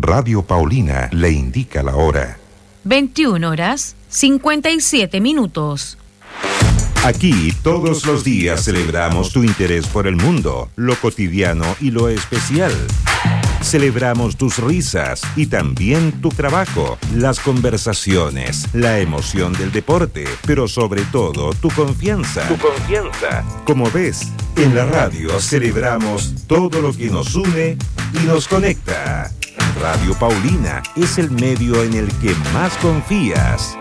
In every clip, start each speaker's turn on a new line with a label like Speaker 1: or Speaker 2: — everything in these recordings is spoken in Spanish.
Speaker 1: Radio Paulina le indica la hora.
Speaker 2: 21 horas 57 minutos.
Speaker 1: Aquí todos los días celebramos tu interés por el mundo, lo cotidiano y lo especial. Celebramos tus risas y también tu trabajo, las conversaciones, la emoción del deporte, pero sobre todo tu confianza. Tu confianza. Como ves, en la radio celebramos todo lo que nos une y nos conecta. Radio Paulina es el medio en el que más confías.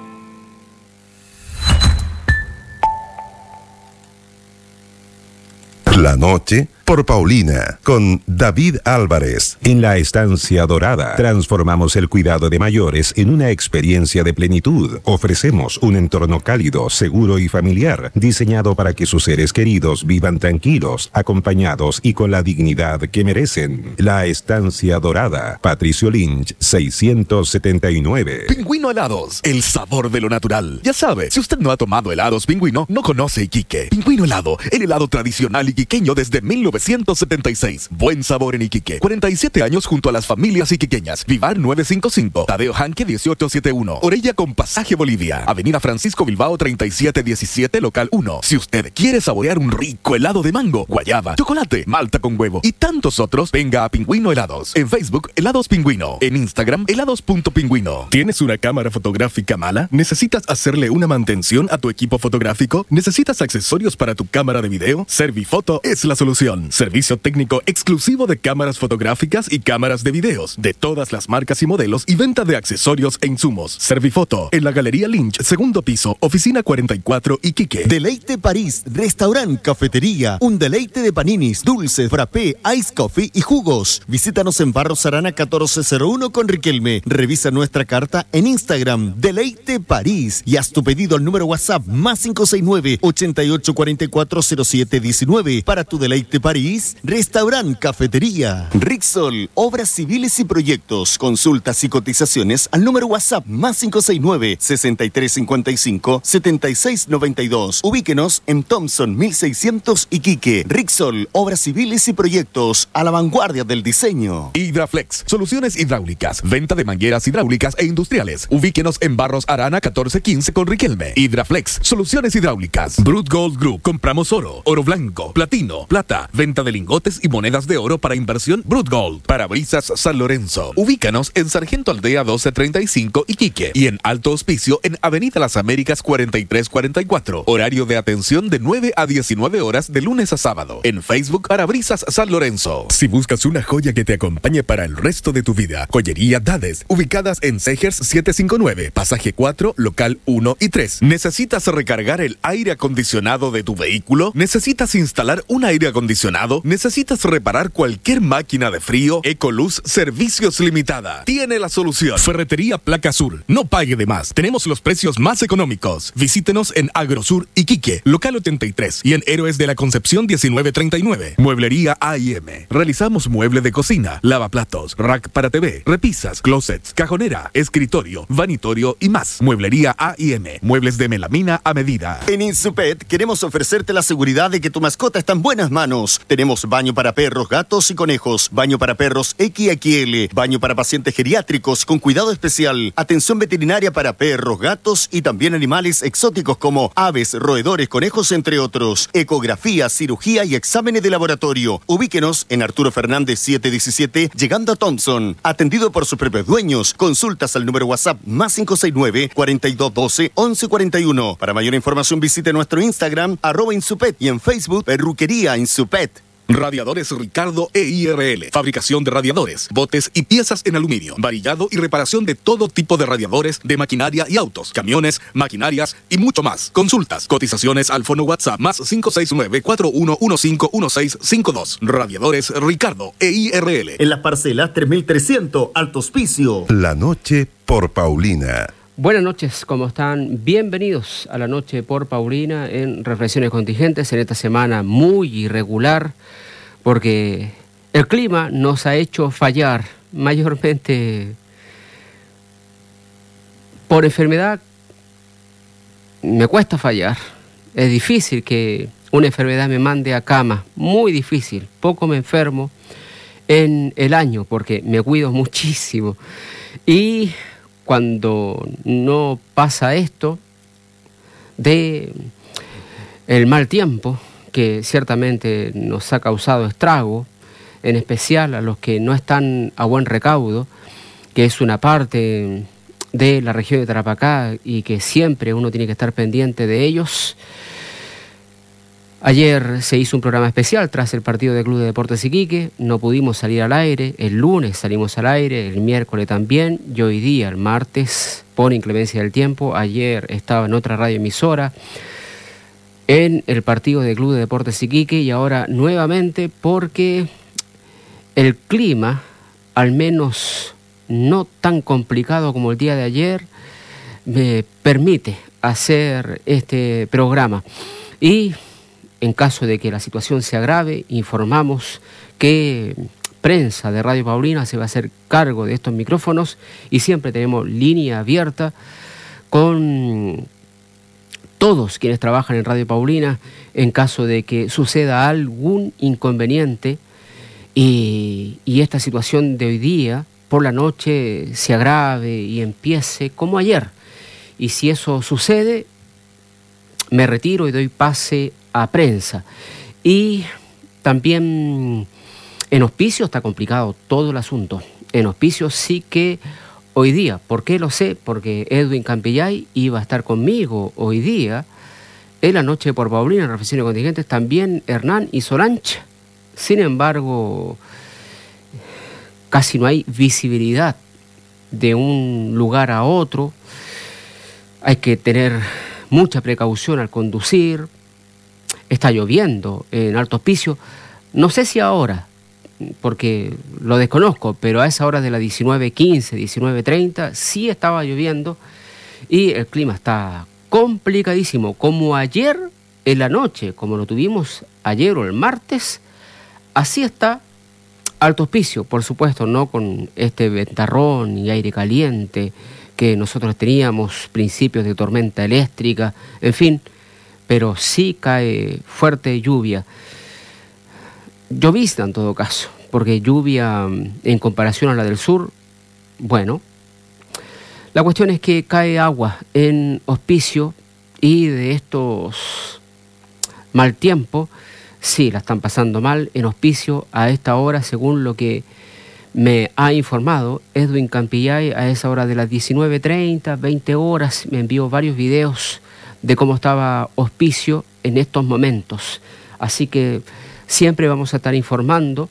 Speaker 1: La noche por Paulina, con David Álvarez. En la Estancia Dorada, transformamos el cuidado de mayores en una experiencia de plenitud. Ofrecemos un entorno cálido, seguro y familiar, diseñado para que sus seres queridos vivan tranquilos, acompañados y con la dignidad que merecen. La Estancia Dorada, Patricio Lynch, 679.
Speaker 3: Pingüino Helados, el sabor de lo natural. Ya sabe, si usted no ha tomado helados Pingüino, no conoce Iquique. Pingüino Helado, el helado tradicional iquiqueño desde 1976. Buen sabor en Iquique. 47 años junto a las familias iquiqueñas. Vivar 955. Tadeo Janque 1871. Orella con Pasaje Bolivia. Avenida Francisco Bilbao 3717, local 1. Si usted quiere saborear un rico helado de mango, guayaba, chocolate, malta con huevo y tantos otros, venga a Pingüino Helados. En Facebook, Helados Pingüino. En Instagram, helados.pingüino. ¿Tienes una cámara fotográfica mala? ¿Necesitas hacerle una mantención a tu equipo fotográfico? ¿Necesitas accesorios para tu cámara de video? Servifoto es la solución. Servicio técnico exclusivo de cámaras fotográficas y cámaras de videos, de todas las marcas y modelos y venta de accesorios e insumos. Servifoto, en la Galería Lynch, segundo piso, oficina 44, Iquique.
Speaker 4: Deleite París, restaurante, cafetería, un deleite de paninis, dulces, frappé, ice coffee y jugos. Visítanos en Barros Arana 1401 con Riquelme. Revisa nuestra carta en Instagram, Deleite París, y haz tu pedido al número WhatsApp +569 88440719 para tu Deleite París, restaurante, cafetería. Rixol, obras civiles y proyectos. Consultas y cotizaciones al número WhatsApp +569 6355 7692. Ubíquenos en Thompson 1600 Iquique. Rixol, obras civiles y proyectos a la vanguardia del diseño.
Speaker 3: Hidraflex, soluciones hidráulicas, venta de mangueras hidráulicas e industriales. Ubíquenos en Barros Arana 1415 con Riquelme. Hidraflex, soluciones hidráulicas. Brut Gold Group, compramos oro, oro blanco, platino, plata, venta de lingotes y monedas de oro para inversión Brut Gold. Parabrisas San Lorenzo. Ubícanos en Sargento Aldea 1235 Iquique y en Alto Hospicio en Avenida Las Américas 4344. Horario de atención de 9 a 19 horas de lunes a sábado. En Facebook, Parabrisas San Lorenzo. Si buscas una joya que te acompañe para el resto de tu vida, Joyería Dades, ubicadas en Segers 759, Pasaje 4, local 1 y 3. ¿Necesitas recargar el aire acondicionado de tu vehículo? ¿Necesitas instalar un aire acondicionado? ¿Necesitas reparar cualquier máquina de frío? Ecoluz Servicios Limitada tiene la solución. Ferretería Placa Sur. No pague de más. Tenemos los precios más económicos. Visítenos en Agrosur Iquique, local 83 y en Héroes de la Concepción 1939. Mueblería A&M. Realizamos mueble de cocina, lavaplatos, rack para TV, repisas, closets, cajonera, escritorio, vanitorio y más. Mueblería A&M. Muebles de melamina a medida.
Speaker 4: En Insupet queremos ofrecerte la seguridad de que tu mascota está en buenas manos. Tenemos baño para perros, gatos y conejos, baño para perros XXL, baño para pacientes geriátricos con cuidado especial, atención veterinaria para perros, gatos y también animales exóticos como aves, roedores, conejos, entre otros. Ecografía, cirugía y exámenes de laboratorio. Ubíquenos en Arturo Fernández 717, llegando a Thompson. Atendido por sus propios dueños. Consultas al número WhatsApp +569 4212 1141. Para mayor información visite nuestro Instagram @Insupet y en Facebook Perruquería Insupet.
Speaker 3: Radiadores Ricardo EIRL. Fabricación de radiadores, botes y piezas en aluminio. Varillado y reparación de todo tipo de radiadores, de maquinaria y autos, camiones, maquinarias y mucho más. Consultas, cotizaciones al fono WhatsApp +569 41151652. Radiadores Ricardo EIRL.
Speaker 4: En las parcelas 3300 Alto Hospicio.
Speaker 1: La noche por Paulina.
Speaker 5: Buenas noches, ¿cómo están? Bienvenidos a la noche por Paulina en Reflexiones Contingentes en esta semana muy irregular porque el clima nos ha hecho fallar mayormente por enfermedad. Me cuesta fallar, es difícil que una enfermedad me mande a cama, muy difícil, poco me enfermo. en el año, porque me cuido muchísimo. Y cuando no pasa esto de el mal tiempo, que ciertamente nos ha causado estrago, en especial a los que no están a buen recaudo, que es una parte de la región de Tarapacá y que siempre uno tiene que estar pendiente de ellos. Ayer se hizo un programa especial tras el partido del Club de Deportes Iquique, no pudimos salir al aire, el lunes salimos al aire, el miércoles también, y hoy día, el martes, por inclemencia del tiempo, ayer estaba en otra radioemisora, en el partido del Club de Deportes Iquique, y ahora nuevamente porque el clima, al menos no tan complicado como el día de ayer, me permite hacer este programa. Y en caso de que la situación se agrave, informamos que prensa de Radio Paulina se va a hacer cargo de estos micrófonos y siempre tenemos línea abierta con todos quienes trabajan en Radio Paulina en caso de que suceda algún inconveniente y esta situación de hoy día por la noche se agrave y empiece como ayer. Y si eso sucede, me retiro y doy pase a prensa. Y también en Hospicio está complicado todo el asunto. En Hospicio sí que hoy día, ¿por qué lo sé? Porque Edwin Campillay iba a estar conmigo hoy día en la noche por Paulina, en Reflexiones Contingentes, también Hernán y Solange. Sin embargo, casi no hay visibilidad de un lugar a otro. Hay que tener mucha precaución al conducir. Está lloviendo en Alto Hospicio. No sé si ahora, porque lo desconozco, pero a esa hora de las 19:15, 19:30, sí estaba lloviendo y el clima está complicadísimo. Como ayer en la noche, como lo tuvimos ayer o el martes, así está Alto Hospicio. Por supuesto, no con este ventarrón y aire caliente que nosotros teníamos, principios de tormenta eléctrica, en fin, pero sí cae fuerte lluvia. Llovizna en todo caso, porque lluvia en comparación a la del sur, bueno, la cuestión es que cae agua en Hospicio y de estos mal tiempo, sí, la están pasando mal en Hospicio a esta hora, según lo que me ha informado Edwin Campillay, a esa hora de las 19:30, 20 horas, me envió varios videos de cómo estaba Hospicio en estos momentos. Así que siempre vamos a estar informando.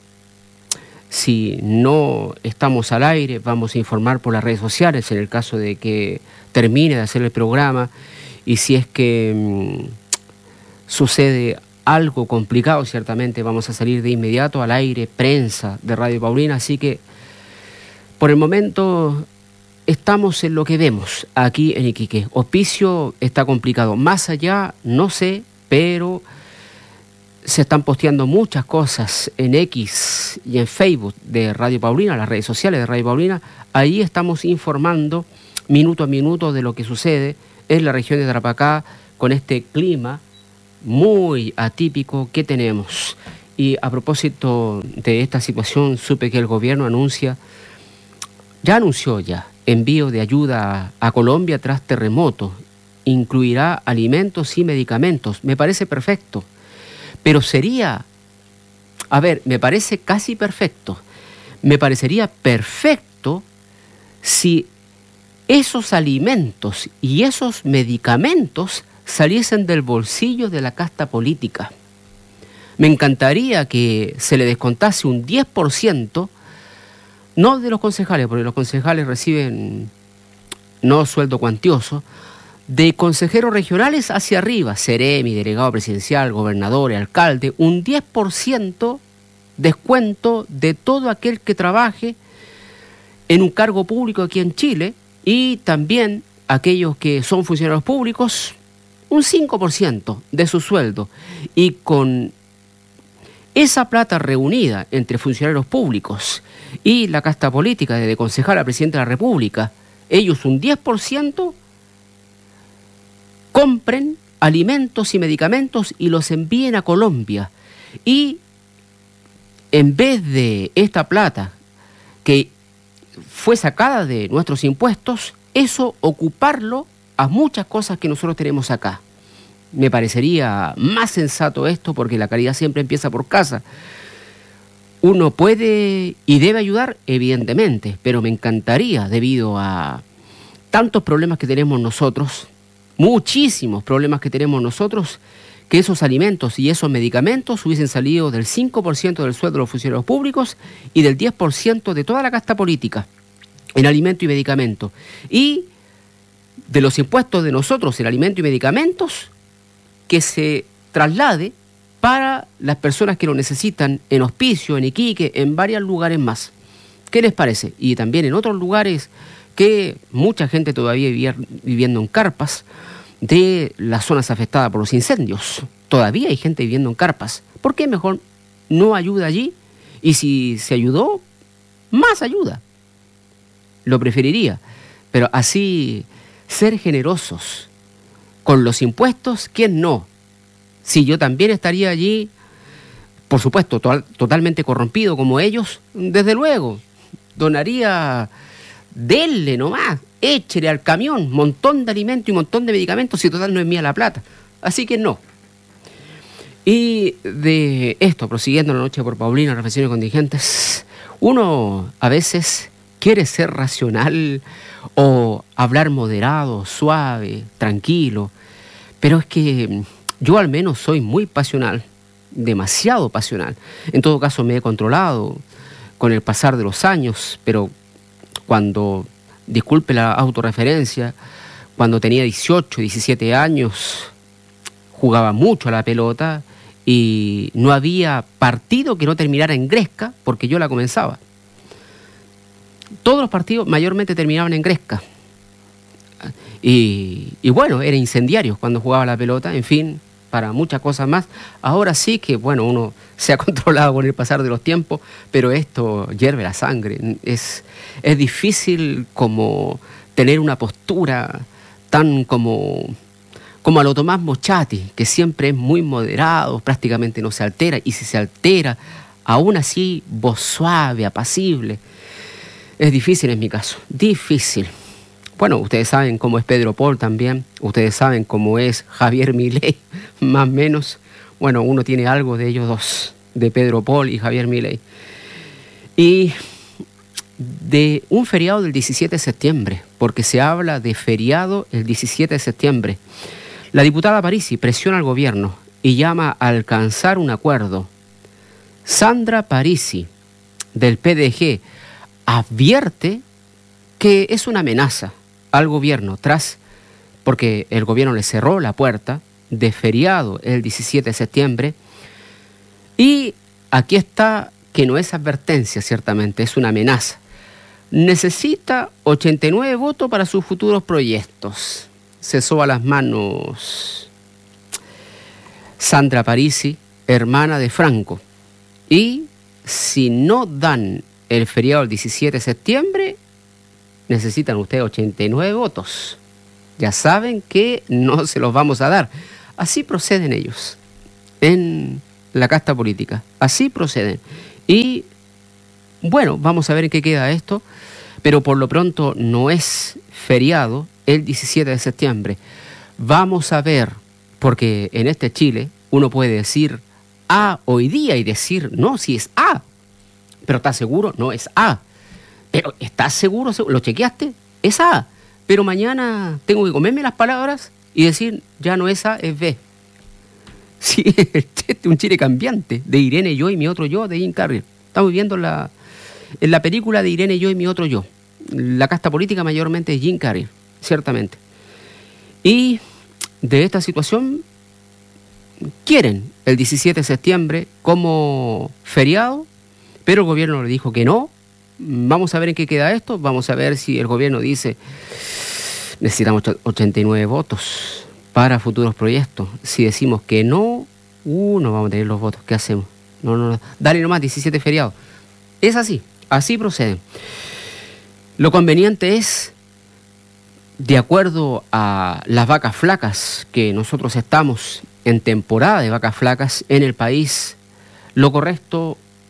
Speaker 5: Si no estamos al aire, vamos a informar por las redes sociales en el caso de que termine de hacer el programa. Y si es que sucede algo complicado, ciertamente vamos a salir de inmediato al aire, prensa de Radio Paulina. Así que por el momento estamos en lo que vemos aquí en Iquique. Hospicio está complicado. Más allá, no sé, pero se están posteando muchas cosas en X y en Facebook de Radio Paulina, las redes sociales de Radio Paulina. Ahí estamos informando minuto a minuto de lo que sucede en la región de Tarapacá con este clima muy atípico que tenemos. Y a propósito de esta situación, supe que el gobierno anunció envío de ayuda a Colombia tras terremoto. Incluirá alimentos y medicamentos. Me parece perfecto. Pero me parece casi perfecto. Me parecería perfecto si esos alimentos y esos medicamentos saliesen del bolsillo de la casta política. Me encantaría que se le descontase un 10%, no de los concejales, porque los concejales reciben no sueldo cuantioso, de consejeros regionales hacia arriba, seremi, delegado presidencial, gobernador, alcalde, un 10% descuento de todo aquel que trabaje en un cargo público aquí en Chile, y también aquellos que son funcionarios públicos, un 5% de su sueldo. Y con esa plata reunida entre funcionarios públicos y la casta política, desde concejal a presidente de la República, ellos un 10%, compren alimentos y medicamentos y los envíen a Colombia. Y en vez de esta plata que fue sacada de nuestros impuestos, eso ocuparlo a muchas cosas que nosotros tenemos acá. Me parecería más sensato esto, porque la caridad siempre empieza por casa. Uno puede y debe ayudar, evidentemente, pero me encantaría, debido a tantos problemas que tenemos nosotros, muchísimos problemas que tenemos nosotros, que esos alimentos y esos medicamentos hubiesen salido del 5% del sueldo de los funcionarios públicos y del 10% de toda la casta política en alimento y medicamentos. Y de los impuestos de nosotros en alimento y medicamentos, que se traslade para las personas que lo necesitan en Hospicio, en Iquique, en varios lugares más. ¿Qué les parece? Y también en otros lugares que mucha gente todavía viviendo en carpas, de las zonas afectadas por los incendios. Todavía hay gente viviendo en carpas. ¿Por qué mejor no ayuda allí? Y si se ayudó, más ayuda. Lo preferiría. Pero así, ser generosos con los impuestos, ¿quién no? Si yo también estaría allí, por supuesto, totalmente corrompido como ellos, desde luego, donaría, denle nomás, échele al camión, montón de alimentos y montón de medicamentos, si total no es mía la plata. Así que no. Y de esto, prosiguiendo la noche por Paulina, reflexiones contingentes, uno a veces quiere ser racional o hablar moderado, suave, tranquilo, pero es que yo al menos soy muy pasional, demasiado pasional. En todo caso me he controlado con el pasar de los años, pero cuando, disculpe la autorreferencia, cuando tenía 18, 17 años, jugaba mucho a la pelota y no había partido que no terminara en gresca, porque yo la comenzaba. Todos los partidos mayormente terminaban en gresca. Y bueno, era incendiario cuando jugaba la pelota, en fin, para muchas cosas más. Ahora sí que, bueno, uno se ha controlado con el pasar de los tiempos, pero esto hierve la sangre. Es difícil como tener una postura tan como a lo Tomás Mochati, que siempre es muy moderado, prácticamente no se altera, y si se altera, aún así, voz suave, apacible. Es difícil en mi caso, difícil. Bueno, ustedes saben cómo es Pedro Paul también, ustedes saben cómo es Javier Milei, más o menos. Bueno, uno tiene algo de ellos dos, de Pedro Paul y Javier Milei. Y de un feriado del 17 de septiembre, porque se habla de feriado el 17 de septiembre. La diputada Parisi presiona al gobierno y llama a alcanzar un acuerdo. Sandra Parisi, del PDG, advierte que es una amenaza al gobierno porque el gobierno le cerró la puerta de feriado el 17 de septiembre. Y aquí está que no es advertencia, ciertamente, es una amenaza. Necesita 89 votos para sus futuros proyectos. Se soba las manos Sandra Parisi, hermana de Franco. Y si no dan el feriado el 17 de septiembre, necesitan ustedes 89 votos. Ya saben que no se los vamos a dar. Así proceden ellos en la casta política. Así proceden. Y bueno, vamos a ver en qué queda esto. Pero por lo pronto no es feriado el 17 de septiembre. Vamos a ver, porque en este Chile uno puede decir A hoy día y decir, no, si es A. Pero ¿estás seguro? No, es A. Pero ¿estás seguro? ¿Lo chequeaste? Es A. Pero mañana tengo que comerme las palabras y decir, ya no es A, es B. Sí, un Chile cambiante, de Irene Yo y mi otro yo, de Jim Carrey. Estamos viendo en la película de Irene Yo y mi otro yo. La casta política mayormente es Jim Carrey, ciertamente. Y de esta situación quieren el 17 de septiembre como feriado, pero el gobierno le dijo que no. Vamos a ver en qué queda esto. Vamos a ver si el gobierno dice necesitamos 89 votos para futuros proyectos. Si decimos que no, no vamos a tener los votos. ¿Qué hacemos? No. Dale nomás 17 feriados. Es así, así proceden. Lo conveniente es, de acuerdo a las vacas flacas, que nosotros estamos en temporada de vacas flacas en el país, lo correcto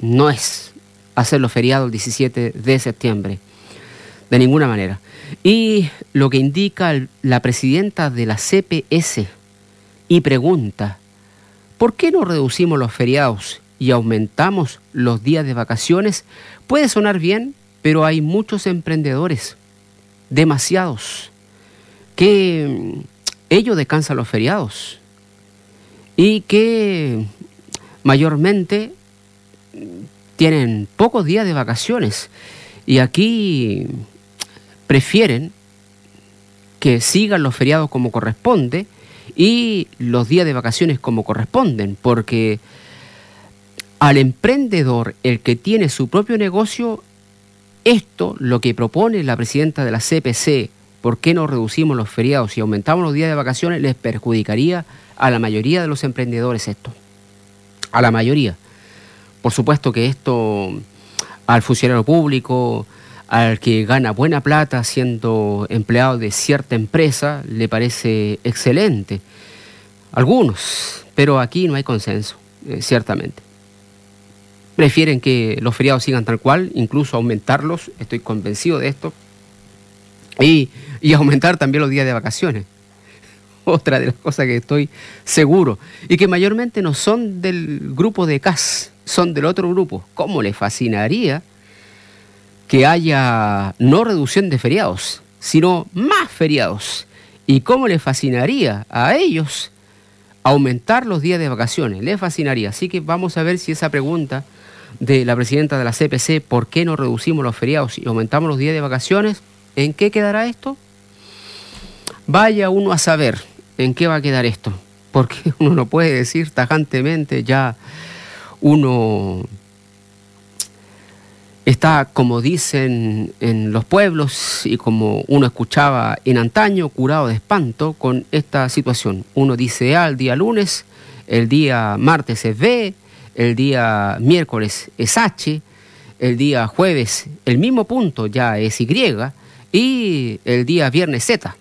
Speaker 5: no es hacerlo feriado el 17 de septiembre, de ninguna manera. Y lo que indica la presidenta de la CPS y pregunta, ¿por qué no reducimos los feriados y aumentamos los días de vacaciones? Puede sonar bien, pero hay muchos emprendedores, demasiados, que ellos descansan los feriados y que mayormente tienen pocos días de vacaciones, y aquí prefieren que sigan los feriados como corresponde y los días de vacaciones como corresponden, porque al emprendedor, el que tiene su propio negocio, esto, lo que propone la presidenta de la CPC, ¿por qué no reducimos los feriados y aumentamos los días de vacaciones?, les perjudicaría a la mayoría de los emprendedores esto. A la mayoría. Por supuesto que esto al funcionario público, al que gana buena plata siendo empleado de cierta empresa, le parece excelente. Algunos, pero aquí no hay consenso, ciertamente. Prefieren que los feriados sigan tal cual, incluso aumentarlos, estoy convencido de esto, y aumentar también los días de vacaciones. Otra de las cosas que estoy seguro, y que mayormente no son del grupo de CAS, son del otro grupo. ¿Cómo les fascinaría que haya no reducción de feriados, sino más feriados? ¿Y cómo les fascinaría a ellos aumentar los días de vacaciones? Les fascinaría. Así que vamos a ver si esa pregunta de la presidenta de la CPC, ¿por qué no reducimos los feriados y aumentamos los días de vacaciones? ¿En qué quedará esto? Vaya uno a saber en qué va a quedar esto, porque uno no puede decir tajantemente, ya uno está, como dicen en los pueblos y como uno escuchaba en antaño, curado de espanto con esta situación. Uno dice A el día lunes, el día martes es B, el día miércoles es H, el día jueves el mismo punto ya es Y, y el día viernes Z.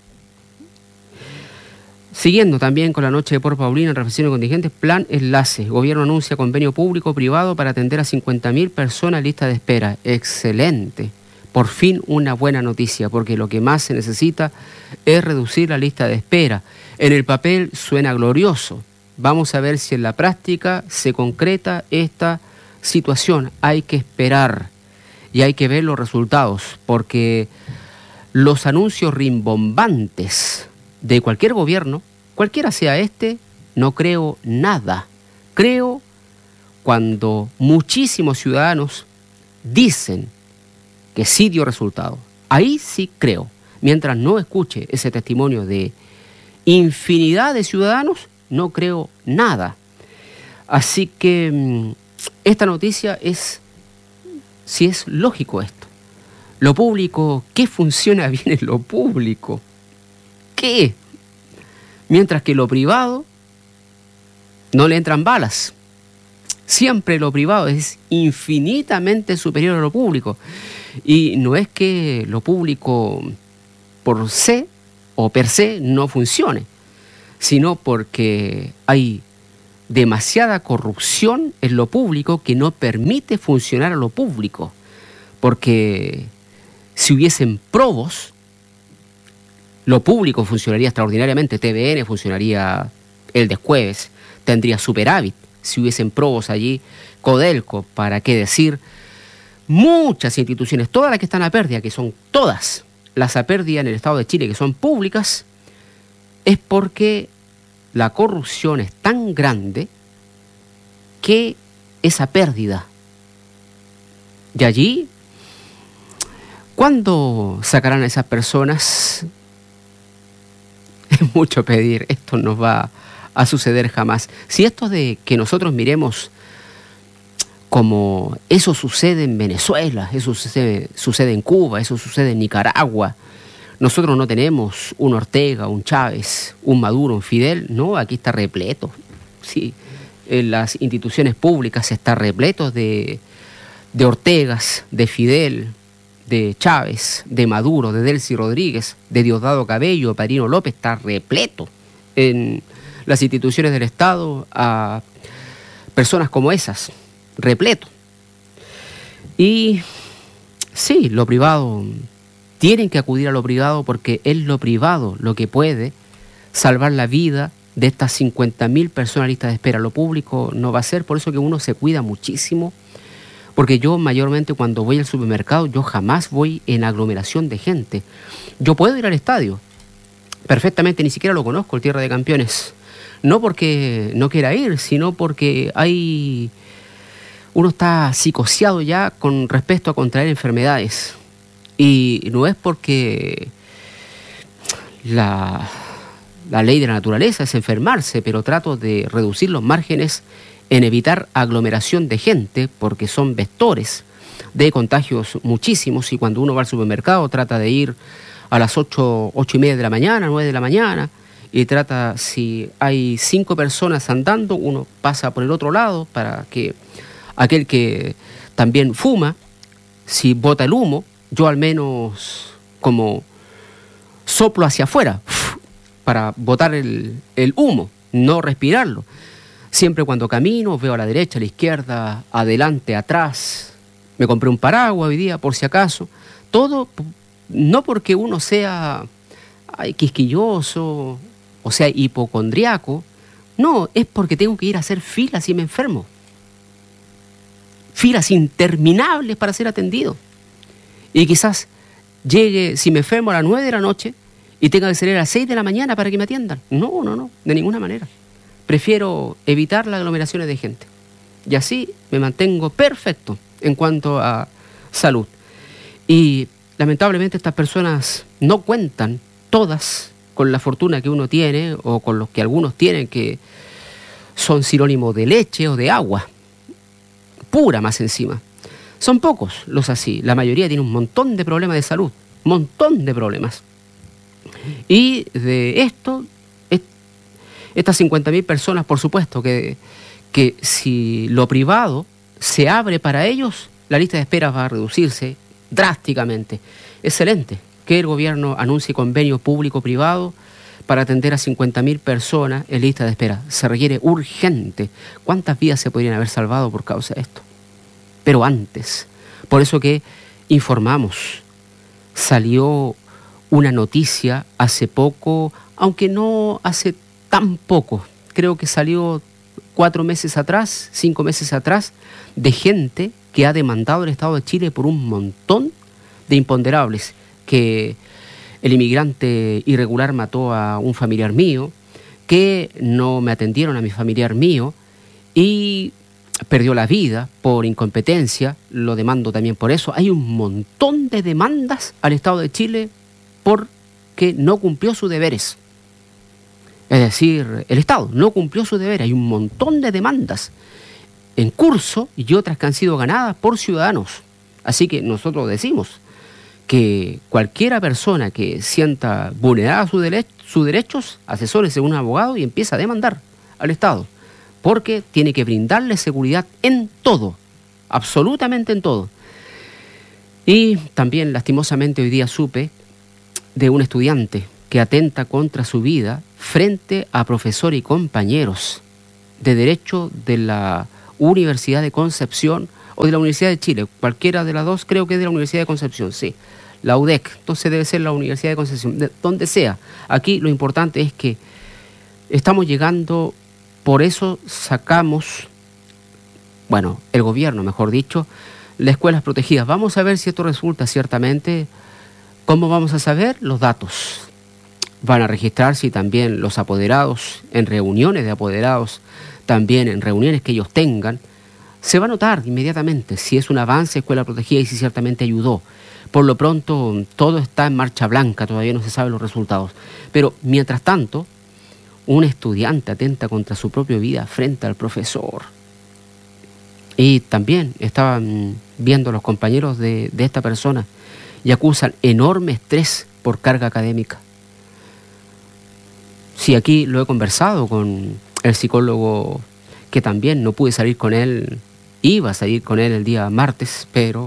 Speaker 5: Siguiendo también con la noche de Por Paulina, en reflexiones contingentes, plan enlace. Gobierno anuncia convenio público-privado para atender a 50.000 personas en lista de espera. Excelente. Por fin una buena noticia, porque lo que más se necesita es reducir la lista de espera. En el papel suena glorioso. Vamos a ver si en la práctica se concreta esta situación. Hay que esperar y hay que ver los resultados, porque los anuncios rimbombantes de cualquier gobierno, cualquiera sea este, no creo nada. Creo cuando muchísimos ciudadanos dicen que sí dio resultado. Ahí sí creo. Mientras no escuche ese testimonio de infinidad de ciudadanos, no creo nada. Así que esta noticia es, si es lógico esto. Lo público, ¿qué funciona bien en lo público? ¿Qué? Mientras que lo privado no le entran balas. Siempre lo privado es infinitamente superior a lo público. Y no es que lo público por se o per se no funcione, sino porque hay demasiada corrupción en lo público que no permite funcionar a lo público. Porque si hubiesen probos, lo público funcionaría extraordinariamente. TVN funcionaría el desjueves, tendría superávit. Si hubiesen probos allí, Codelco, ¿para qué decir? Muchas instituciones, todas las que están a pérdida, que son todas las a pérdida en el Estado de Chile, que son públicas, es porque la corrupción es tan grande que esa pérdida. Y allí, ¿cuándo sacarán a esas personas? Es mucho pedir, esto no va a suceder jamás. Si esto de que nosotros miremos como eso sucede en Venezuela, eso sucede en Cuba, eso sucede en Nicaragua, nosotros no tenemos un Ortega, un Chávez, un Maduro, un Fidel, no, aquí está repleto. Sí, en las instituciones públicas está repleto de Ortegas, de Fidel, de Chávez, de Maduro, de Delcy Rodríguez, de Diosdado Cabello, de Padrino López, está repleto en las instituciones del Estado a personas como esas, repleto. Y sí, lo privado, tienen que acudir a lo privado porque es lo privado lo que puede salvar la vida de estas 50.000 personas listas de espera. Lo público no va a ser, por eso que uno se cuida muchísimo, porque yo mayormente cuando voy al supermercado, yo jamás voy en aglomeración de gente. Yo puedo ir al estadio, perfectamente, ni siquiera lo conozco, el Tierra de Campeones. No porque no quiera ir, sino porque uno está psicoseado ya con respecto a contraer enfermedades. Y no es porque la ley de la naturaleza es enfermarse, pero trato de reducir los márgenes en evitar aglomeración de gente, porque son vectores de contagios muchísimos, y cuando uno va al supermercado trata de ir a las 8:30 de la mañana, 9 de la mañana, y trata, si hay 5 personas andando, uno pasa por el otro lado para que aquel que también fuma, si bota el humo, yo al menos como soplo hacia afuera para botar el humo, no respirarlo. Siempre cuando camino veo a la derecha, a la izquierda, adelante, atrás. Me compré un paraguas hoy día por si acaso. Todo no porque uno sea quisquilloso o sea hipocondriaco, no, es porque tengo que ir a hacer filas si me enfermo. Filas interminables para ser atendido. Y quizás llegue, si me enfermo, a las 9 de la noche y tenga que salir a las 6 de la mañana para que me atiendan. No, de ninguna manera. Prefiero evitar las aglomeraciones de gente. Y así me mantengo perfecto en cuanto a salud. Y lamentablemente estas personas no cuentan todas con la fortuna que uno tiene o con los que algunos tienen, que son sinónimos de leche o de agua pura más encima. Son pocos los así. La mayoría tiene un montón de problemas de salud. Montón de problemas. Y de esto, estas 50.000 personas, por supuesto, que si lo privado se abre para ellos, la lista de espera va a reducirse drásticamente. Excelente que el gobierno anuncie convenio público-privado para atender a 50.000 personas en lista de espera. Se requiere urgente. ¿Cuántas vidas se podrían haber salvado por causa de esto? Pero antes, por eso que informamos, salió una noticia hace poco, aunque no hace tan poco, creo que salió 4 meses atrás, 5 meses atrás, de gente que ha demandado al Estado de Chile por un montón de imponderables, que el inmigrante irregular mató a un familiar mío, que no me atendieron a mi familiar mío y perdió la vida por incompetencia, lo demando también por eso. Hay un montón de demandas al Estado de Chile porque no cumplió sus deberes. Es decir, el Estado no cumplió sus deberes. Hay un montón de demandas en curso y otras que han sido ganadas por ciudadanos. Así que nosotros decimos que cualquiera persona que sienta vulnerada sus derechos, asesórese a un abogado y empieza a demandar al Estado, porque tiene que brindarle seguridad en todo, absolutamente en todo. Y también, lastimosamente, hoy día supe de un estudiante que atenta contra su vida frente a profesor y compañeros de Derecho de la Universidad de Concepción o de la Universidad de Chile, cualquiera de las dos, creo que es de la Universidad de Concepción, sí, la UDEC, entonces debe ser la Universidad de Concepción, donde sea. Aquí lo importante es que estamos llegando, por eso sacamos, bueno, el gobierno, mejor dicho, las escuelas protegidas. Vamos a ver si esto resulta ciertamente. ¿Cómo vamos a saber? Los datos. Van a registrarse y también los apoderados, en reuniones de apoderados, también en reuniones que ellos tengan, se va a notar inmediatamente si es un avance escuela protegida y si ciertamente ayudó. Por lo pronto, todo está en marcha blanca, todavía no se saben los resultados. Pero, mientras tanto, un estudiante atenta contra su propia vida frente al profesor. Y también estaban viendo los compañeros de esta persona y acusan enorme estrés por carga académica. Sí, aquí lo he conversado con el psicólogo, que también no pude salir con él, iba a salir con él el día martes, pero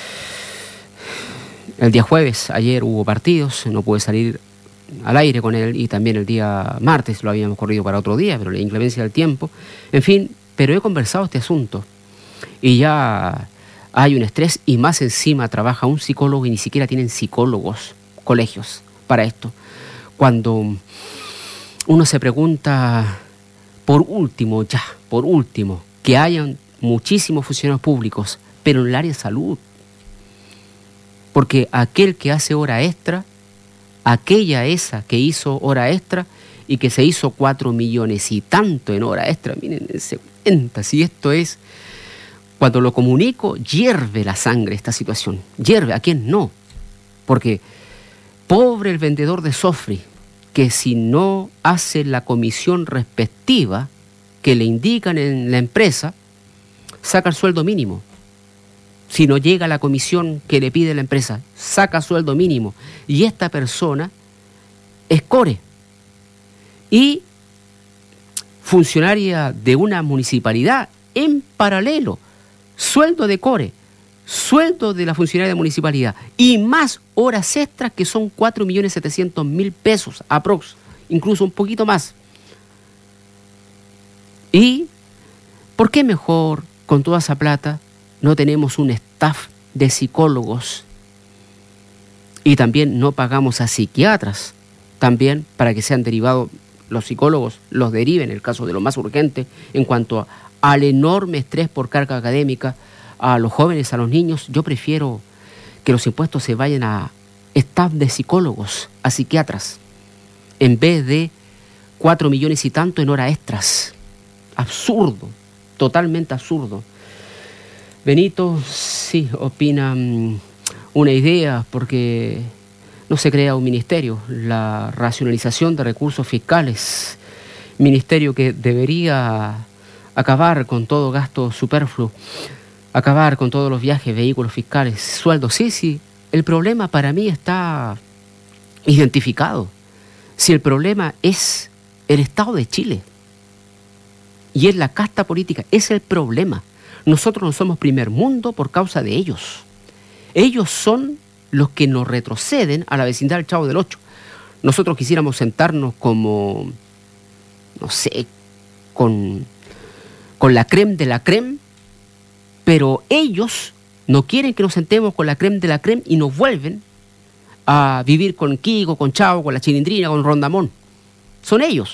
Speaker 5: el día jueves, ayer hubo partidos, no pude salir al aire con él, y también el día martes lo habíamos corrido para otro día, pero la inclemencia del tiempo, en fin, pero he conversado este asunto y ya hay un estrés y más encima trabaja un psicólogo y ni siquiera tienen psicólogos, colegios para esto. Cuando uno se pregunta, por último, que hayan muchísimos funcionarios públicos, pero en el área de salud, porque aquel que hace hora extra, aquella esa que hizo hora extra y que se hizo 4 millones y tanto en hora extra, miren, se cuenta, si esto es, cuando lo comunico, hierve la sangre esta situación, hierve, ¿a quién no? Porque pobre el vendedor de Sofri, que si no hace la comisión respectiva que le indican en la empresa, saca el sueldo mínimo. Si no llega la comisión que le pide la empresa, saca sueldo mínimo. Y esta persona es core. Y funcionaria de una municipalidad en paralelo. Sueldo de core, sueldo de la funcionaria de municipalidad y más horas extras que son 4.700.000 pesos aprox, incluso un poquito más. ¿Y por qué mejor con toda esa plata no tenemos un staff de psicólogos y también no pagamos a psiquiatras también para que sean derivados los psicólogos, los deriven en el caso de lo más urgente en cuanto al enorme estrés por carga académica a los jóvenes, a los niños? Yo prefiero que los impuestos se vayan a staff de psicólogos, a psiquiatras, en vez de 4 millones y tanto en horas extras. Absurdo, totalmente absurdo. Benito, sí, opina una idea, porque no se crea un ministerio, la racionalización de recursos fiscales, ministerio que debería acabar con todo gasto superfluo, acabar con todos los viajes, vehículos fiscales, sueldos. Sí, el problema para mí está identificado. Si el problema es el Estado de Chile y es la casta política, es el problema. Nosotros no somos primer mundo por causa de ellos. Ellos son los que nos retroceden a la vecindad del Chavo del Ocho. Nosotros quisiéramos sentarnos como, no sé, con la crème de la crème, pero ellos no quieren que nos sentemos con la crème de la crème y nos vuelven a vivir con Kiko, con Chavo, con la Chilindrina, con Rondamón. Son ellos.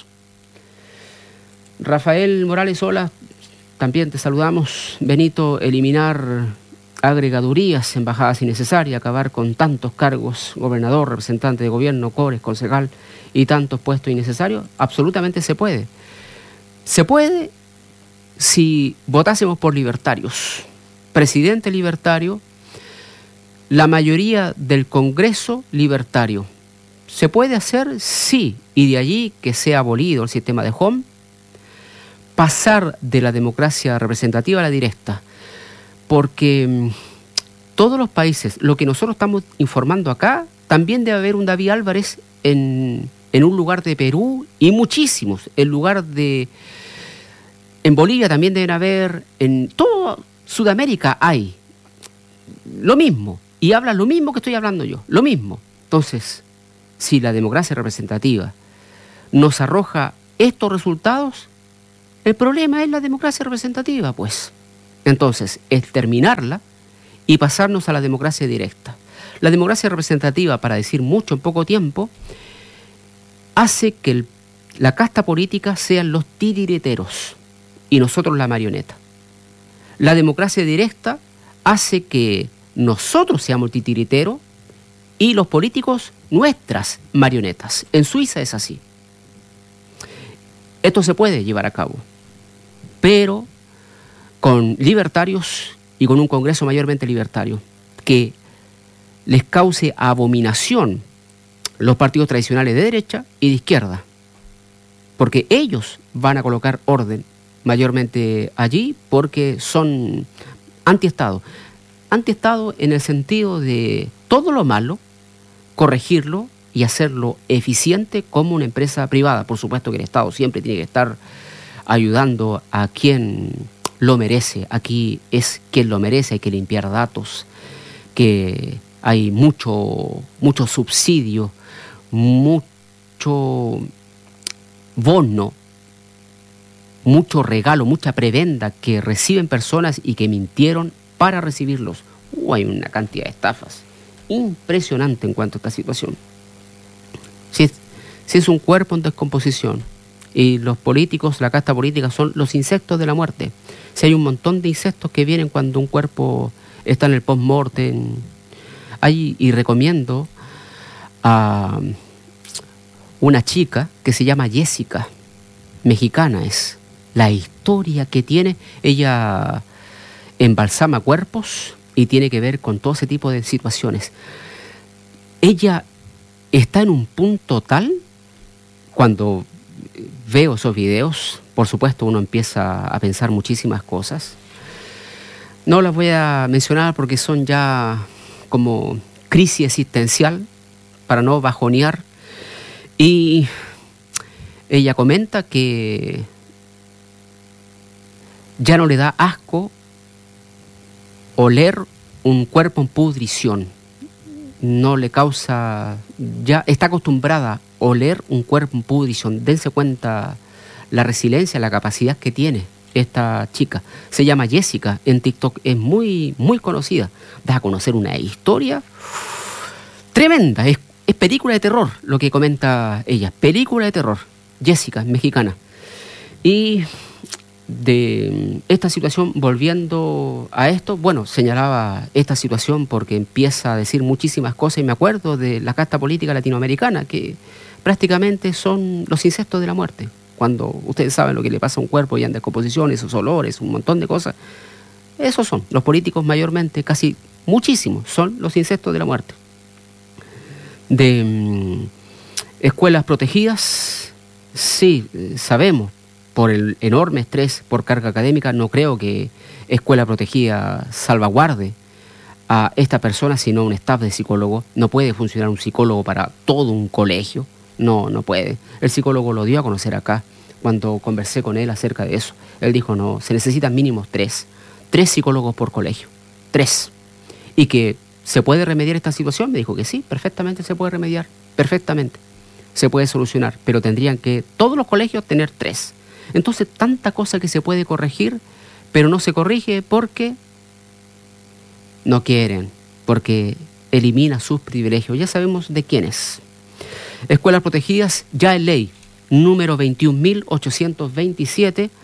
Speaker 5: Rafael Morales, hola, también te saludamos. Benito, eliminar agregadurías, embajadas innecesarias, acabar con tantos cargos, gobernador, representante de gobierno, cores, concejal y tantos puestos innecesarios, absolutamente se puede. Se puede si votásemos por libertarios, presidente libertario, la mayoría del Congreso libertario. ¿Se puede hacer? Sí, y de allí que sea abolido el sistema de Home, pasar de la democracia representativa a la directa, porque todos los países, lo que nosotros estamos informando acá, también debe haber un David Álvarez en un lugar de Perú y muchísimos, en Bolivia también deben haber, en toda Sudamérica hay lo mismo, y habla lo mismo que estoy hablando yo, lo mismo. Entonces, si la democracia representativa nos arroja estos resultados, el problema es la democracia representativa, pues. Entonces, es terminarla y pasarnos a la democracia directa. La democracia representativa, para decir mucho en poco tiempo, hace que la casta política sean los titiriteros y nosotros la marioneta. La democracia directa hace que nosotros seamos el titiritero y los políticos nuestras marionetas. En Suiza es así. Esto se puede llevar a cabo, pero con libertarios y con un Congreso mayormente libertario, que les cause abominación los partidos tradicionales de derecha y de izquierda, porque ellos van a colocar orden mayormente allí porque son antiestado. Antiestado en el sentido de todo lo malo, corregirlo y hacerlo eficiente como una empresa privada. Por supuesto que el Estado siempre tiene que estar ayudando a quien lo merece. Aquí es quien lo merece, hay que limpiar datos, que hay mucho subsidio, mucho bono, mucho regalo, mucha prebenda que reciben personas y que mintieron para recibirlos. Hay una cantidad de estafas impresionante en cuanto a esta situación. Si es un cuerpo en descomposición y los políticos, la casta política, son los insectos de la muerte. Si hay un montón de insectos que vienen cuando un cuerpo está en el post-mortem. Y recomiendo a una chica que se llama Jessica, mexicana es. La historia que tiene, ella embalsama cuerpos y tiene que ver con todo ese tipo de situaciones. Ella está en un punto tal, cuando veo esos videos, por supuesto uno empieza a pensar muchísimas cosas. No las voy a mencionar porque son ya como crisis existencial, para no bajonear. Y ella comenta que ya no le da asco oler un cuerpo en pudrición. No le causa, ya está acostumbrada a oler un cuerpo en pudrición. Dense cuenta la resiliencia, la capacidad que tiene esta chica. Se llama Jessica, en TikTok es muy, muy conocida. Da a conocer una historia tremenda. Es película de terror lo que comenta ella. Película de terror. Jessica, mexicana. Y de esta situación, volviendo a esto, bueno, señalaba esta situación porque empieza a decir muchísimas cosas y me acuerdo de la casta política latinoamericana, que prácticamente son los insectos de la muerte. Cuando ustedes saben lo que le pasa a un cuerpo y en descomposición, esos olores, un montón de cosas, esos son los políticos mayormente, casi muchísimos, son los insectos de la muerte. De escuelas protegidas, sí, sabemos, por el enorme estrés, por carga académica, no creo que escuela protegida salvaguarde a esta persona, sino un staff de psicólogos. No puede funcionar un psicólogo para todo un colegio, no puede. El psicólogo lo dio a conocer acá, cuando conversé con él acerca de eso. Él dijo, no, se necesitan mínimo 3 psicólogos por colegio, 3. Y que se puede remediar esta situación, me dijo que sí, perfectamente se puede remediar, perfectamente, se puede solucionar, pero tendrían que todos los colegios tener 3. Entonces, tanta cosa que se puede corregir, pero no se corrige porque no quieren, porque elimina sus privilegios. Ya sabemos de quiénes. Escuelas protegidas, ya en ley, número 21.827.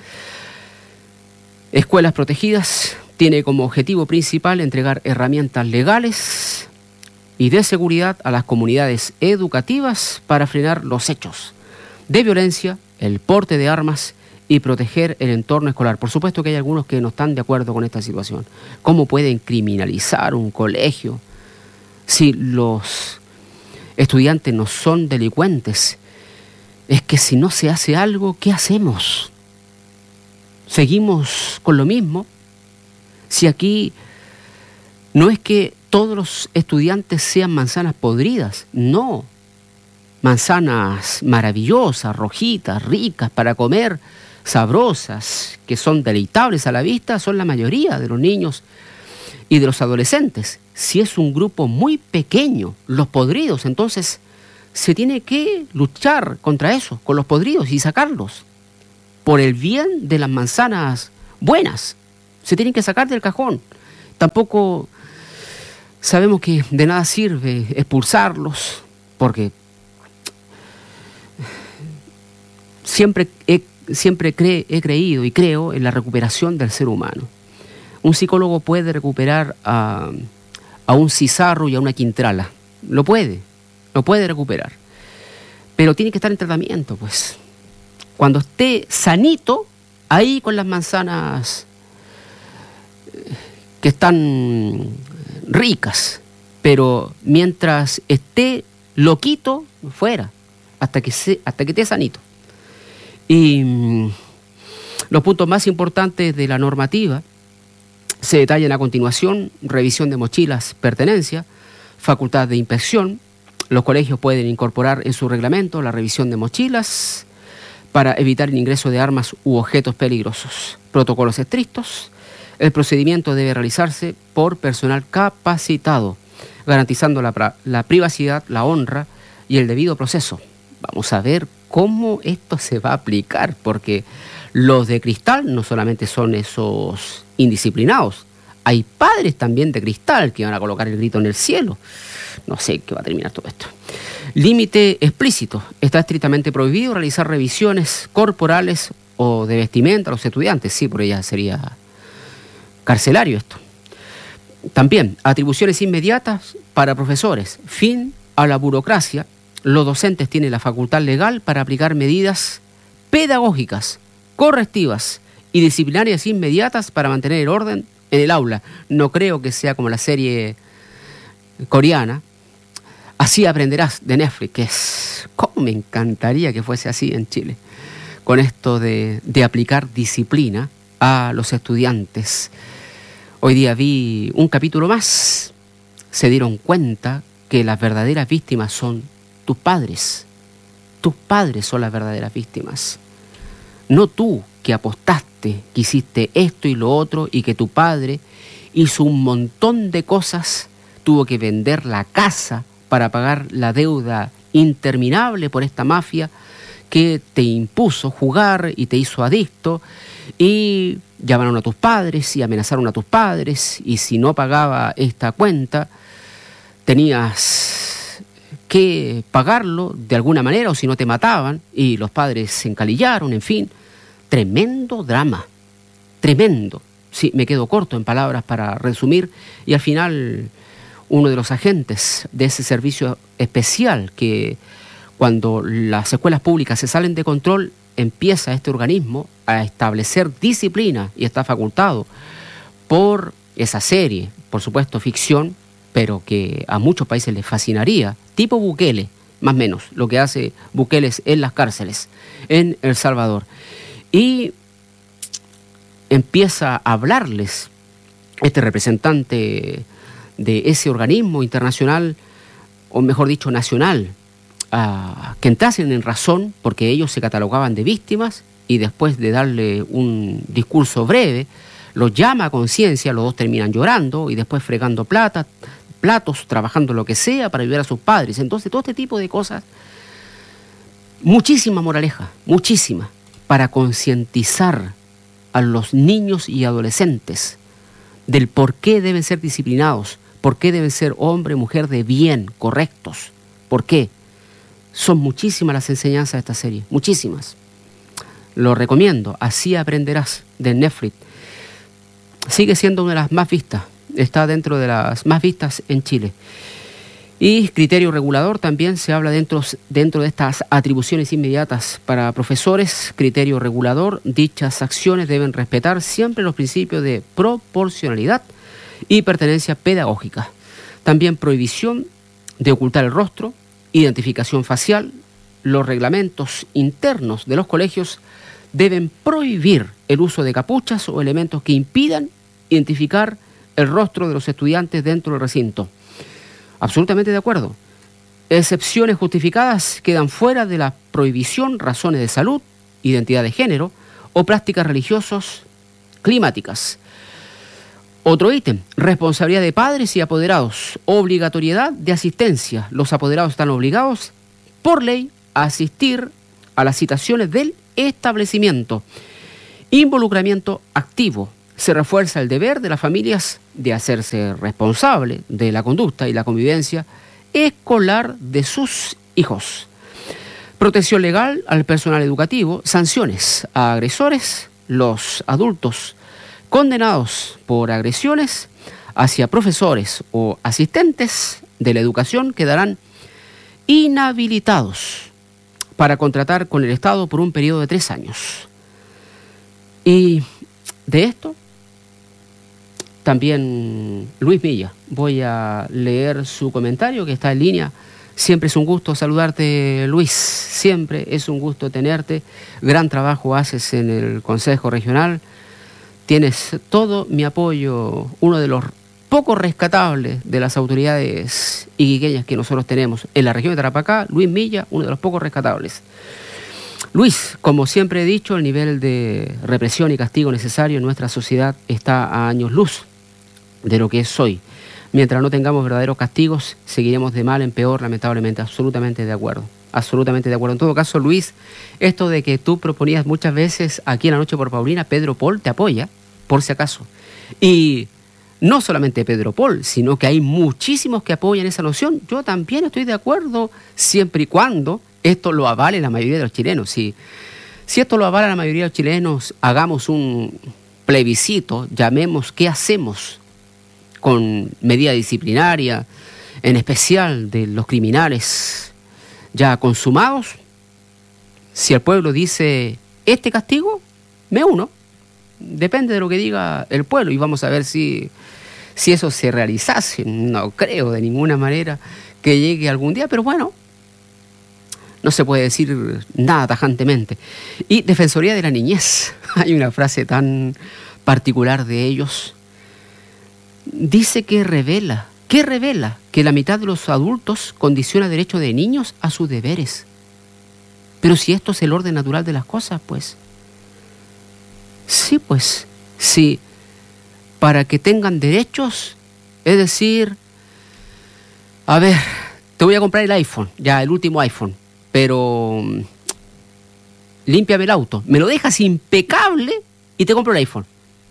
Speaker 5: Escuelas protegidas tiene como objetivo principal entregar herramientas legales y de seguridad a las comunidades educativas para frenar los hechos de violencia, el porte de armas y proteger el entorno escolar. Por supuesto que hay algunos que no están de acuerdo con esta situación. ¿Cómo pueden criminalizar un colegio si los estudiantes no son delincuentes? Es que si no se hace algo, ¿qué hacemos? ¿Seguimos con lo mismo? Si aquí no es que todos los estudiantes sean manzanas podridas, no. Manzanas maravillosas, rojitas, ricas para comer, sabrosas, que son deleitables a la vista, son la mayoría de los niños y de los adolescentes. Si es un grupo muy pequeño, los podridos, entonces se tiene que luchar contra eso, con los podridos y sacarlos. Por el bien de las manzanas buenas, se tienen que sacar del cajón. Tampoco sabemos que de nada sirve expulsarlos, porque siempre he creído y creo en la recuperación del ser humano. Un psicólogo puede recuperar a un Cizarro y a una Quintrala. Lo puede recuperar. Pero tiene que estar en tratamiento, pues. Cuando esté sanito, ahí con las manzanas que están ricas. Pero mientras esté loquito, fuera, hasta que esté sanito. Y los puntos más importantes de la normativa se detallan a continuación: revisión de mochilas, pertenencia, facultad de inspección. Los colegios pueden incorporar en su reglamento la revisión de mochilas para evitar el ingreso de armas u objetos peligrosos. Protocolos estrictos. El procedimiento debe realizarse por personal capacitado, garantizando la privacidad, la honra y el debido proceso. Vamos a ver cómo esto se va a aplicar, porque los de cristal no solamente son esos indisciplinados, hay padres también de cristal que van a colocar el grito en el cielo. No sé qué va a terminar todo esto. Límite explícito. Está estrictamente prohibido realizar revisiones corporales o de vestimenta a los estudiantes. Sí, por ella sería carcelario esto. También, atribuciones inmediatas para profesores. Fin a la burocracia. Los docentes tienen la facultad legal para aplicar medidas pedagógicas, correctivas y disciplinarias inmediatas para mantener el orden en el aula. No creo que sea como la serie coreana, Así aprenderás, de Netflix, que es... ¿Cómo me encantaría que fuese así en Chile? Con esto de aplicar disciplina a los estudiantes. Hoy día vi un capítulo más. Se dieron cuenta que las verdaderas víctimas son tus padres. Tus padres son las verdaderas víctimas. No tú, que apostaste, que hiciste esto y lo otro, y que tu padre hizo un montón de cosas, tuvo que vender la casa para pagar la deuda interminable por esta mafia que te impuso jugar y te hizo adicto, y llamaron a tus padres y amenazaron a tus padres, y si no pagaba esta cuenta tenías que pagarlo de alguna manera, o si no te mataban, y los padres se encalillaron, en fin. Tremendo drama, tremendo. Sí, me quedo corto en palabras para resumir, y al final uno de los agentes de ese servicio especial, que cuando las escuelas públicas se salen de control, empieza este organismo a establecer disciplina, y está facultado por esa serie, por supuesto ficción, pero que a muchos países les fascinaría, tipo Bukele, más o menos, lo que hace Bukele en las cárceles, en El Salvador. Y empieza a hablarles este representante de ese organismo internacional, o mejor dicho, nacional, que entrasen en razón, porque ellos se catalogaban de víctimas, y después de darle un discurso breve, los llama a conciencia, los dos terminan llorando, y después fregando platos, trabajando lo que sea para ayudar a sus padres. Entonces, todo este tipo de cosas, muchísima moraleja, muchísima, para concientizar a los niños y adolescentes del por qué deben ser disciplinados, por qué deben ser hombre, mujer de bien, correctos. ¿Por qué? Son muchísimas las enseñanzas de esta serie, muchísimas. Lo recomiendo, Así aprenderás, de Netflix. Sigue siendo una de las más vistas, está dentro de las más vistas en Chile. Y criterio regulador también se habla dentro de estas atribuciones inmediatas para profesores. Criterio regulador, dichas acciones deben respetar siempre los principios de proporcionalidad y pertenencia pedagógica. También prohibición de ocultar el rostro, identificación facial. Los reglamentos internos de los colegios deben prohibir el uso de capuchas o elementos que impidan identificar el rostro de los estudiantes dentro del recinto. Absolutamente de acuerdo. Excepciones justificadas quedan fuera de la prohibición razones de salud, identidad de género o prácticas religiosas climáticas. Otro ítem, responsabilidad de padres y apoderados, obligatoriedad de asistencia. Los apoderados están obligados por ley a asistir a las citaciones del establecimiento. Involucramiento activo. Se refuerza el deber de las familias de hacerse responsable de la conducta y la convivencia escolar de sus hijos. Protección legal al personal educativo, sanciones a agresores, los adultos condenados por agresiones hacia profesores o asistentes de la educación quedarán inhabilitados para contratar con el Estado por un periodo de 3 años. Y de esto también Luis Milla, voy a leer su comentario que está en línea. Siempre es un gusto saludarte, Luis, siempre es un gusto tenerte. Gran trabajo haces en el Consejo Regional, tienes todo mi apoyo, uno de los pocos rescatables de las autoridades iquiqueñas que nosotros tenemos en la región de Tarapacá. Luis Milla, uno de los pocos rescatables. Luis, como siempre he dicho, el nivel de represión y castigo necesario en nuestra sociedad está a años luz de lo que es hoy. Mientras no tengamos verdaderos castigos, seguiremos de mal en peor, lamentablemente. Absolutamente de acuerdo. Absolutamente de acuerdo. En todo caso, Luis, esto de que tú proponías muchas veces aquí en La Noche por Paulina, Pedro Paul te apoya, por si acaso. Y no solamente Pedro Paul, sino que hay muchísimos que apoyan esa noción. Yo también estoy de acuerdo, siempre y cuando esto lo avale la mayoría de los chilenos. Si esto lo avala la mayoría de los chilenos, hagamos un plebiscito, llamemos qué hacemos con medida disciplinaria, en especial de los criminales ya consumados. Si el pueblo dice este castigo, me uno. Depende de lo que diga el pueblo y vamos a ver si eso se realizase. No creo de ninguna manera que llegue algún día, pero bueno, no se puede decir nada tajantemente. Y Defensoría de la Niñez, hay una frase tan particular de ellos. Dice que revela que la mitad de los adultos condiciona el derecho de niños a sus deberes. Pero si esto es el orden natural de las cosas, pues sí, para que tengan derechos, es decir, a ver, te voy a comprar el iPhone, ya el último iPhone, pero límpiame el auto, me lo dejas impecable y te compro el iPhone.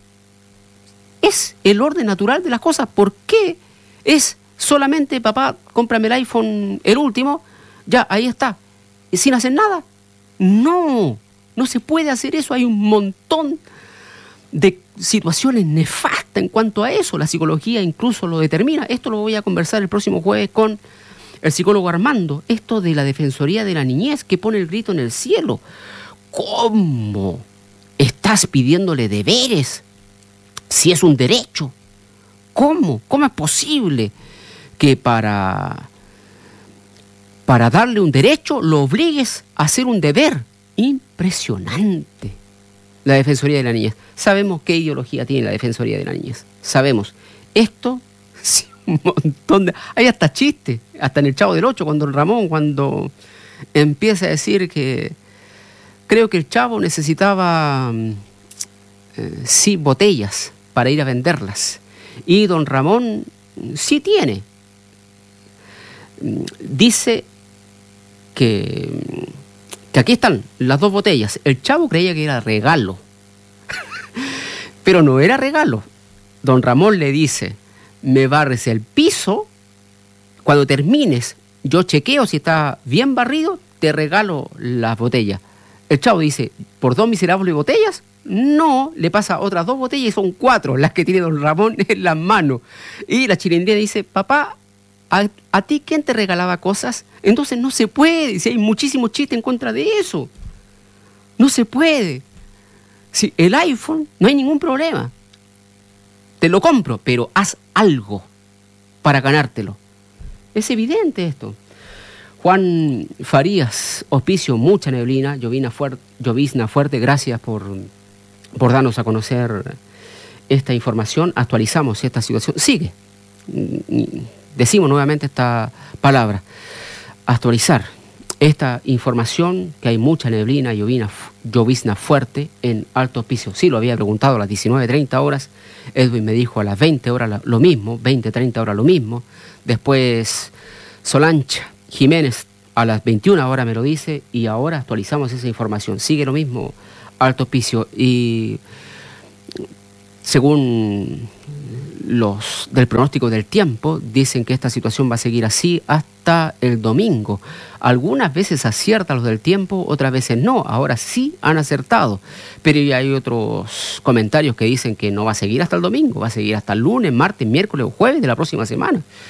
Speaker 5: Es el orden natural de las cosas. ¿Por qué es solamente, papá, cómprame el iPhone, el último, ya, ahí está, y sin hacer nada? No se puede hacer eso. Hay un montón de situaciones nefastas en cuanto a eso. La psicología incluso lo determina. Esto lo voy a conversar el próximo jueves con el psicólogo Armando. Esto de la Defensoría de la Niñez que pone el grito en el cielo. ¿Cómo estás pidiéndole deberes si es un derecho? ¿Cómo es posible que para darle un derecho lo obligues a hacer un deber? Impresionante. La Defensoría de la Niñez. Sabemos qué ideología tiene la Defensoría de la Niñez. Sabemos. Esto, sí, un montón de... Hay hasta chistes, hasta en el Chavo del Ocho, cuando Ramón, cuando empieza a decir que creo que el Chavo necesitaba, sí, botellas para ir a venderlas. Y don Ramón sí tiene. Dice que aquí están las 2 botellas. El Chavo creía que era regalo. Pero no era regalo. Don Ramón le dice, me barres el piso, cuando termines, yo chequeo si está bien barrido, te regalo las botellas. El Chavo dice, ¿por 2 miserables botellas? No, le pasa otras 2 botellas y son 4 las que tiene don Ramón en las manos. Y la chilindrina dice, papá, ¿a ti quién te regalaba cosas? Entonces no se puede, si hay muchísimos chistes en contra de eso. No se puede. Si el iPhone, no hay ningún problema. Te lo compro, pero haz algo para ganártelo. Es evidente esto. Juan Farías, Hospicio, mucha neblina, llovizna fuerte, gracias por darnos a conocer esta información. Actualizamos esta situación. Sigue. Decimos nuevamente esta palabra, actualizar esta información, que hay mucha neblina, llovizna fuerte en Alto Hospicio. Sí, lo había preguntado a las 19:30 horas, Edwin me dijo a las 20 horas lo mismo, 20:30 horas lo mismo, después Solancha Jiménez a las 21 horas me lo dice, y ahora actualizamos esa información. Sigue lo mismo Alto Hospicio, y según los del pronóstico del tiempo, dicen que esta situación va a seguir así hasta el domingo. Algunas veces aciertan los del tiempo, otras veces no. Ahora sí han acertado, pero ya hay otros comentarios que dicen que no va a seguir hasta el domingo, va a seguir hasta el lunes, martes, miércoles o jueves de la próxima semana.